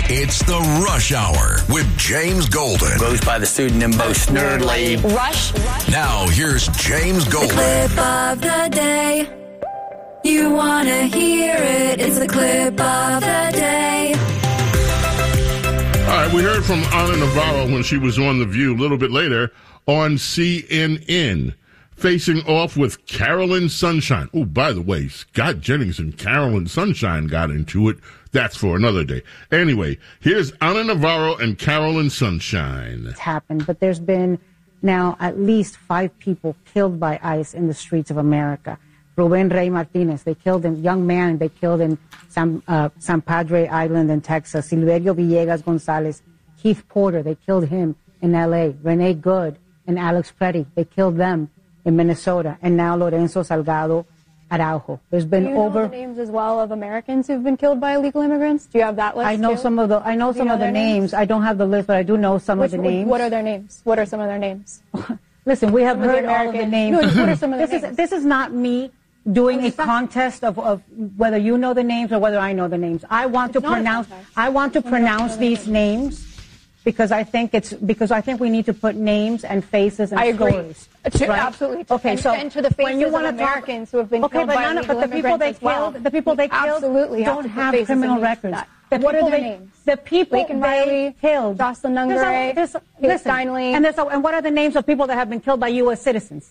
It's the Rush Hour with James Golden. Goes by the pseudonym Bo Snerdley. Rush. Now, here's James Golden. The clip of the day. You want to hear it. It's the clip of the day. All right, we heard from Ana Navarro when she was on The View a little bit later on CNN, facing off with Carolyn Sunshine. Oh, by the way, Scott Jennings and Carolyn Sunshine got into it. That's for another day. Anyway, here's Ana Navarro and Carolyn Sunshine. It's happened, but there's been now at least 5 people killed by ICE in the streets of America. Ruben Rey Martinez, they killed him, young man, they killed in San Padre Island in Texas. Silverio Villegas Gonzalez, Keith Porter, they killed him in L.A. Renee Good and Alex Preddy, they killed them in Minnesota. And now Lorenzo Salgado Araujo. There's been know the names as well of Americans who've been killed by illegal immigrants? Do you have that list? I know some of the names. I don't have the list, but I do know some of the names. What are their names? What are some of their names? Listen, we have heard all of the names. What are some of the names? This is not me doing a contest of whether you know the names or whether I know the names. I want to pronounce these names because I think we need to put names and faces and stories. Right? Absolutely. Okay, so and to the faces of Americans who have been killed by illegal immigrants the people they killed don't have criminal records. What are their names? The people Laken they Riley, killed. Jocelyn Nungare, Steinle. And what are the names of people that have been killed by U.S. citizens?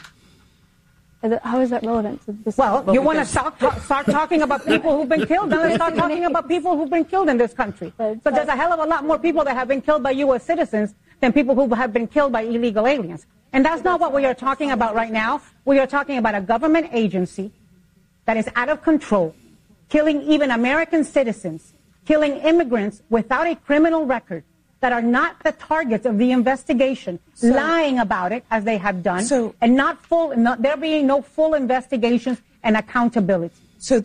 How is that relevant to this? Well, you want to start talking about people who've been killed, then let's start talking about people who've been killed in this country. So there's a hell of a lot more people that have been killed by U.S. citizens than people who have been killed by illegal aliens. And that's not what we are talking about right now. We are talking about a government agency that is out of control, killing even American citizens, killing immigrants without a criminal record, that are not the targets of the investigation, lying about it as they have done, and there being no full investigations and accountability. This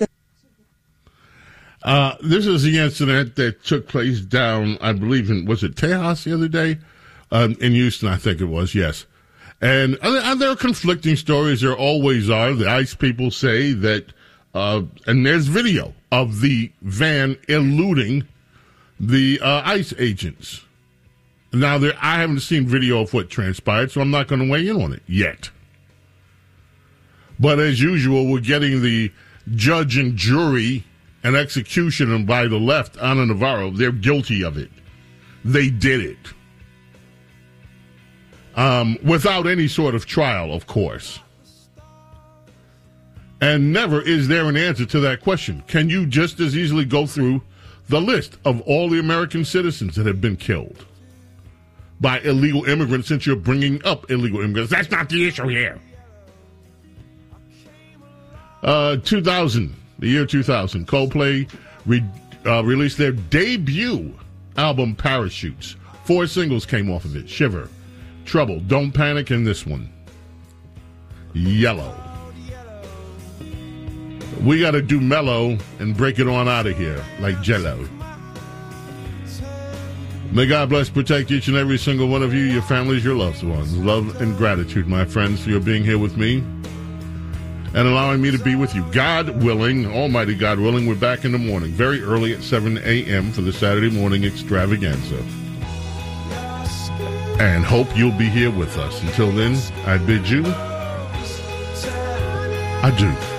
is the incident that took place down, I believe, was it Tejas the other day? In Houston, I think it was, yes. And there are conflicting stories. There always are. The ICE people say that, and there's video of the van eluding the ICE agents. Now, I haven't seen video of what transpired, so I'm not going to weigh in on it yet. But as usual, we're getting the judge and jury and execution by the left, Ana Navarro. They're guilty of it. They did it. Without any sort of trial, of course. And never is there an answer to that question. Can you just as easily go through the list of all the American citizens that have been killed by illegal immigrants, since you're bringing up illegal immigrants? That's not the issue here. 2000, the year 2000, Coldplay released their debut album, Parachutes. 4 singles came off of it: Shiver, Trouble, Don't Panic, and this one, Yellow. We got to do Mellow and break it on out of here like Jell-O. May God bless, protect each and every single one of you, your families, your loved ones. Love and gratitude, my friends, for your being here with me and allowing me to be with you. God willing, Almighty God willing, we're back in the morning, very early at 7 a.m. for the Saturday morning extravaganza. And hope you'll be here with us. Until then, I bid you adieu.